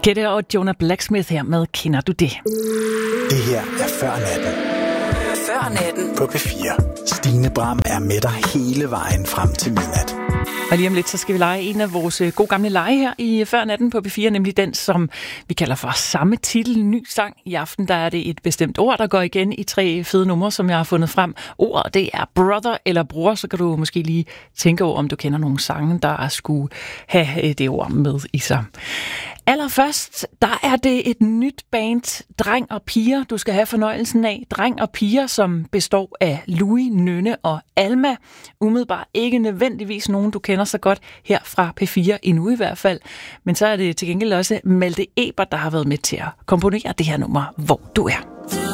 Gette og Jonah Blacksmith her med Kender du det? Det her er Før Natten. Før Natten På P4. Stine Bram er med dig hele vejen frem til midnat. Og lige om lidt, så skal vi lege en af vores gode gamle lege her i Før Natten på P4, nemlig den, som vi kalder for samme titel, ny sang. I aften, der er det et bestemt ord, der går igen i 3 fede numre, som jeg har fundet frem. Ordet, det er brother eller bror, så kan du måske lige tænke over, om du kender nogle sange, der skulle have det ord med i sig. Allerførst, der er det et nyt band, Dreng og Piger, du skal have fornøjelsen af. Dreng og Piger, som består af Louis, Nynne og Alma. Umiddelbart ikke nødvendigvis nogen, du kender så godt her fra P4, endnu i hvert fald. Men så er det til gengæld også Malte Ebert, der har været med til at komponere det her nummer, Hvor du er.